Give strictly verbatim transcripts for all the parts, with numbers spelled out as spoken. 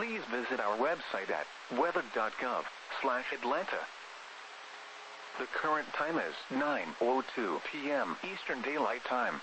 please visit our website at weather dot gov slash Atlanta. The current time is nine oh two p m Eastern Daylight Time.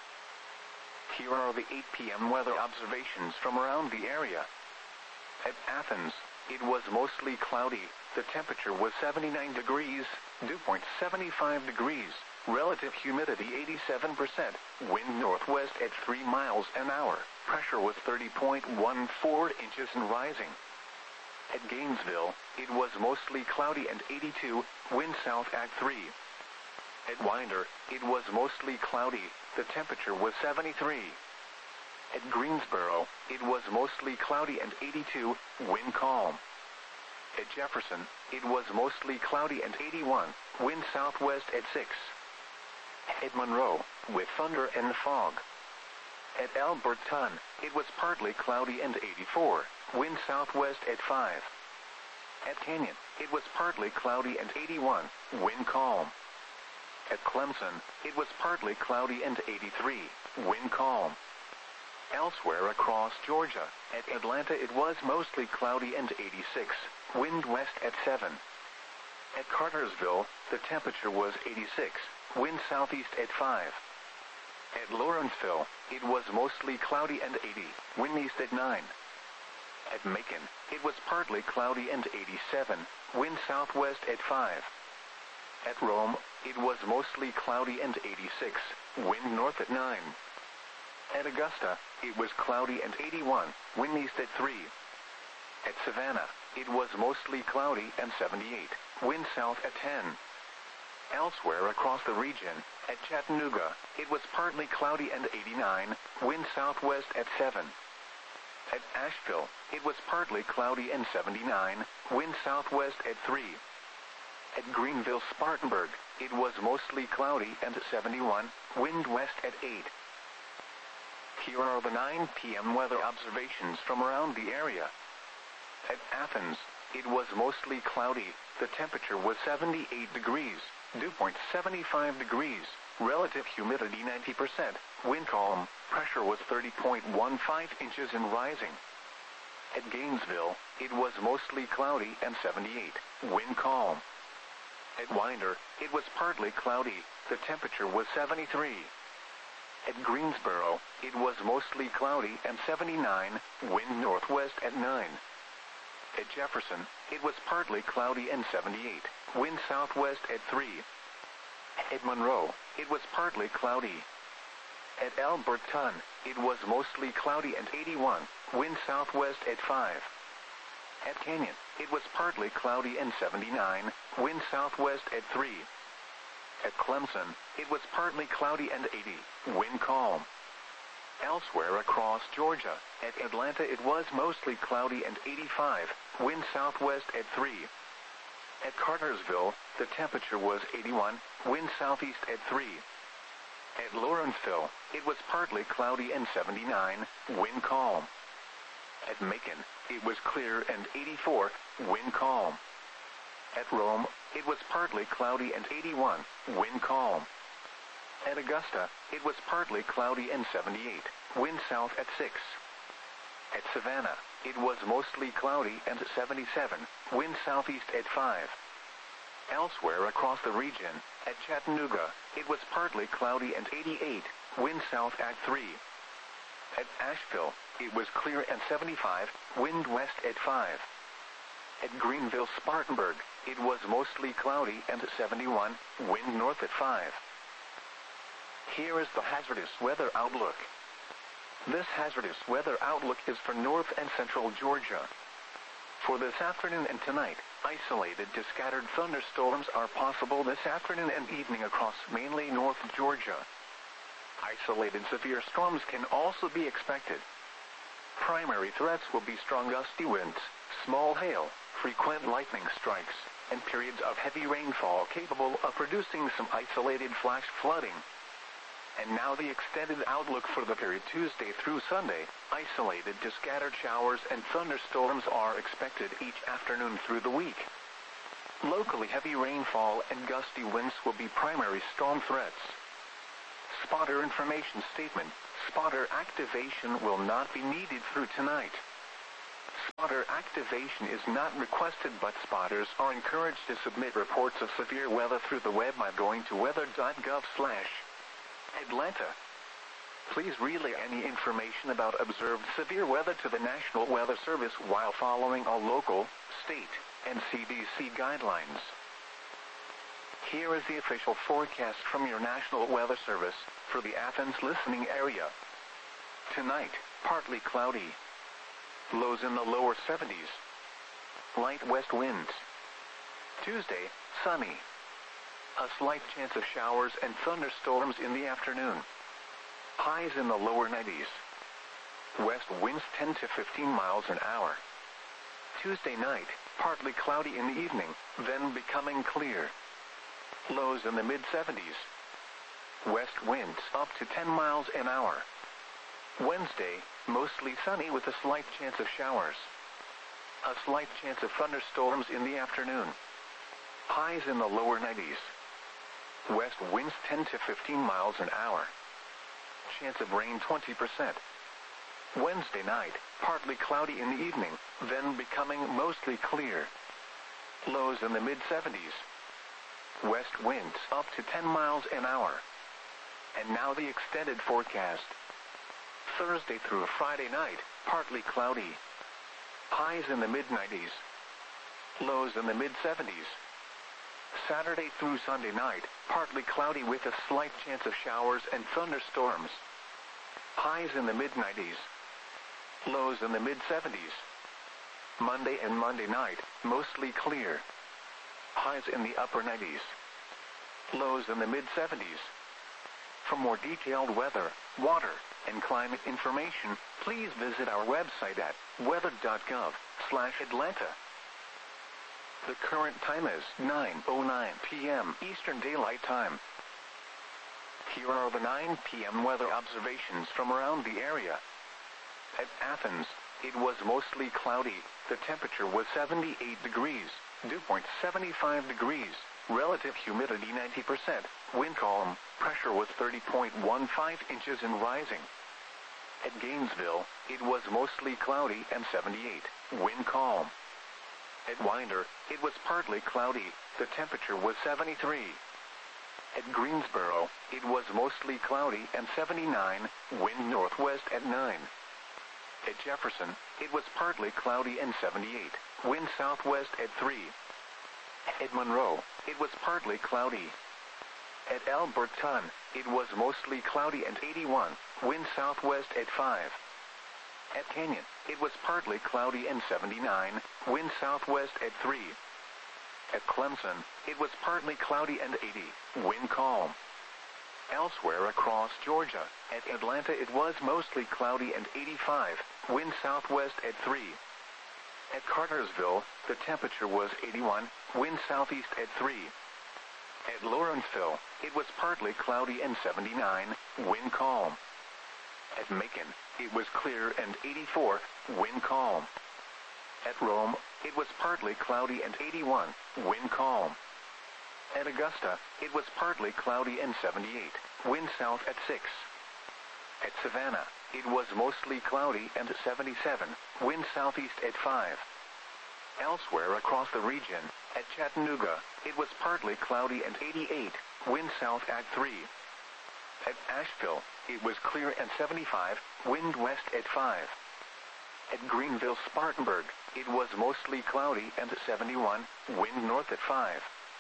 Here are the eight p m weather observations from around the area. At Athens, it was mostly cloudy. The temperature was seventy-nine degrees, dew point seventy-five degrees, relative humidity eighty-seven percent, wind northwest at three miles an hour, pressure was thirty point one four inches and rising. At Gainesville, it was mostly cloudy and eighty-two, wind south at three. At Winder, it was mostly cloudy. The temperature was seventy-three. At Greensboro, it was mostly cloudy and eighty-two, wind calm. At Jefferson, it was mostly cloudy and eighty-one, wind southwest at six. At Monroe, with thunder and fog. At Alberton, it was partly cloudy and eighty-four, wind southwest at five. At Canyon, it was partly cloudy and eighty-one, wind calm. At Clemson, it was partly cloudy and eighty-three, wind calm. Elsewhere across Georgia, at Atlanta it was mostly cloudy and eighty-six, wind west at seven. At Cartersville, the temperature was eighty-six, wind southeast at five. At Lawrenceville, it was mostly cloudy and eighty, wind east at nine. At Macon, it was partly cloudy and eighty-seven, wind southwest at five. At Rome, it was mostly cloudy and eighty-six, wind north at nine. At Augusta, it was cloudy and eighty-one, wind east at three. At Savannah, it was mostly cloudy and seventy-eight, wind south at ten. Elsewhere across the region, at Chattanooga, it was partly cloudy and eighty-nine, wind southwest at seven. At Asheville, it was partly cloudy and seventy-nine, wind southwest at three. At Greenville-Spartanburg, it was mostly cloudy and seventy-one, wind west at eight. Here are the nine p m weather observations from around the area. At Athens, it was mostly cloudy. The temperature was seventy-eight degrees, dew point seventy-five degrees, relative humidity ninety percent, wind calm, pressure was thirty point one five inches and rising. At Gainesville, it was mostly cloudy and seventy-eight, wind calm. At Winder, it was partly cloudy. The temperature was seventy-three. At Greensboro, it was mostly cloudy and seventy-nine, wind northwest at nine. At Jefferson, it was partly cloudy and seventy-eight, wind southwest at three. At Monroe, it was partly cloudy. At Alberton, it was mostly cloudy and eighty-one, wind southwest at five. At Canyon, it was partly cloudy and seventy-nine, wind southwest at three. At Clemson, it was partly cloudy and eighty, wind calm. Elsewhere across Georgia, at Atlanta it was mostly cloudy and eighty-five, wind southwest at three. At Cartersville, the temperature was eighty-one, wind southeast at three. At Lawrenceville, it was partly cloudy and seventy-nine, wind calm. At Macon, it was clear and eighty-four, wind calm. At Rome, it was partly cloudy and eighty-one, wind calm. At Augusta, it was partly cloudy and seventy-eight, wind south at six. At Savannah, it was mostly cloudy and seventy-seven, wind southeast at five. Elsewhere across the region, at Chattanooga, it was partly cloudy and eighty-eight, wind south at three. At Asheville, it was clear and seventy-five, wind west at five. At Greenville-Spartanburg, it was mostly cloudy and seventy-one, wind north at five. Here is the hazardous weather outlook. This hazardous weather outlook is for north and central Georgia. For this afternoon and tonight, isolated to scattered thunderstorms are possible this afternoon and evening across mainly north Georgia. Isolated severe storms can also be expected. Primary threats will be strong gusty winds, small hail, frequent lightning strikes, and periods of heavy rainfall capable of producing some isolated flash flooding. And now the extended outlook for the period Tuesday through Sunday. Isolated to scattered showers and thunderstorms are expected each afternoon through the week. Locally heavy rainfall and gusty winds will be primary storm threats. Spotter information statement. Spotter activation will not be needed through tonight. Spotter activation is not requested, but spotters are encouraged to submit reports of severe weather through the web by going to weather dot gov slash Atlanta. Please relay any information about observed severe weather to the National Weather Service while following all local, state, and C D C guidelines. Here is the official forecast from your National Weather Service for the Athens listening area. Tonight, partly cloudy. Lows in the lower seventies. Light west winds. Tuesday, sunny. A slight chance of showers and thunderstorms in the afternoon. Highs in the lower nineties. West winds ten to fifteen miles an hour. Tuesday night, partly cloudy in the evening, then becoming clear. Lows in the mid seventies. West winds up to ten miles an hour. Wednesday, mostly sunny with a slight chance of showers. A slight chance of thunderstorms in the afternoon. Highs in the lower nineties. West winds ten to fifteen miles an hour. Chance of rain twenty percent. Wednesday night, partly cloudy in the evening, then becoming mostly clear. Lows in the mid seventies. West winds up to ten miles an hour. And now the extended forecast. Thursday through Friday night, partly cloudy. Highs in the mid nineties. Lows in the mid seventies. Saturday through Sunday night, partly cloudy with a slight chance of showers and thunderstorms. Highs in the mid nineties. Lows in the mid seventies. Monday and Monday night, mostly clear. Highs in the upper nineties. Lows in the mid seventies. For more detailed weather, water, and climate information, please visit our website at weather dot gov slash Atlanta. The current time is nine oh nine p m Eastern Daylight Time. Here are the nine p m weather observations from around the area. At Athens, it was mostly cloudy. The temperature was seventy-eight degrees, dew point seventy-five degrees, relative humidity ninety percent, wind calm, pressure was thirty point one five inches and rising. At Gainesville, it was mostly cloudy and seventy-eight, wind calm. At Winder, it was partly cloudy. The temperature was seventy-three. At Greensboro, it was mostly cloudy and seventy-nine, wind northwest at nine. At Jefferson, it was partly cloudy and seventy-eight, wind southwest at three. At Monroe, it was partly cloudy. At Alberton, it was mostly cloudy and eighty-one, wind southwest at five. At Canyon, it was partly cloudy and seventy-nine, wind southwest at three. At Clemson, it was partly cloudy and eighty, wind calm. Elsewhere across Georgia, at Atlanta it was mostly cloudy and eighty-five, wind southwest at three. At Cartersville, the temperature was eighty-one, wind southeast at three. At Lawrenceville, it was partly cloudy and seventy-nine, wind calm. At Macon, it was clear and eighty-four, wind calm. At Rome, it was partly cloudy and eighty-one, wind calm. At Augusta, it was partly cloudy and seventy-eight, wind south at six. At Savannah, it was mostly cloudy and seventy-seven, wind southeast at five. Elsewhere across the region, at Chattanooga, it was partly cloudy and eighty-eight, wind south at three. At Asheville, it was clear and seventy-five, wind west at five. At Greenville-Spartanburg, it was mostly cloudy and seventy-one, wind north at five.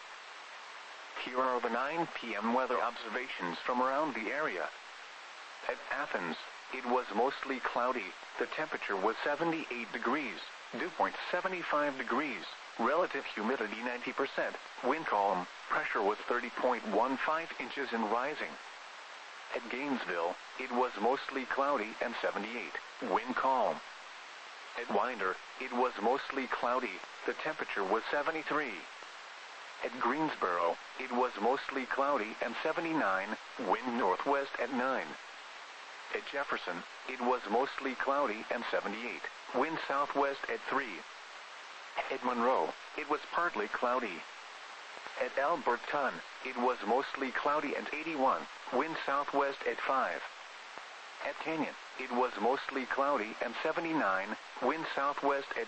Here are the nine p m weather observations from around the area. At Athens, it was mostly cloudy. The temperature was seventy-eight degrees, dew point seventy-five degrees, relative humidity ninety percent, wind calm, pressure was thirty point one five inches and rising. At Gainesville, it was mostly cloudy and seventy-eight, wind calm. At Winder, it was mostly cloudy. The temperature was seventy-three. At Greensboro, it was mostly cloudy and seventy-nine, wind northwest at nine. At Jefferson, it was mostly cloudy and seventy-eight, wind southwest at three. At Monroe, it was partly cloudy. At Alberton, it was mostly cloudy and eighty-one, wind southwest at five. At Canyon, it was mostly cloudy and seventy-nine, Wind southwest at